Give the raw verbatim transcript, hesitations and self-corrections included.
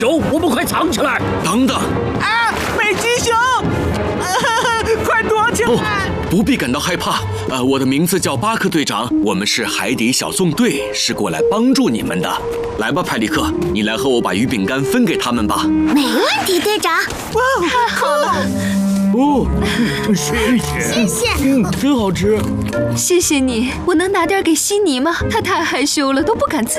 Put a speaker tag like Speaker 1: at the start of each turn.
Speaker 1: 走，我们快藏起来！
Speaker 2: 等等！
Speaker 3: 啊，北极熊！啊，快躲起来！
Speaker 2: 不，不必感到害怕。呃，我的名字叫巴克队长，我们是海底小纵队，是过来帮助你们的。来吧，派利克，你来和我把鱼饼干分给他们吧。
Speaker 4: 没问题，队长。
Speaker 3: 哇，
Speaker 4: 太好了！
Speaker 1: 哦，谢谢，
Speaker 4: 谢谢，
Speaker 1: 嗯，真好吃。
Speaker 5: 谢谢你，我能拿点给悉尼吗？她太害羞了，都不敢自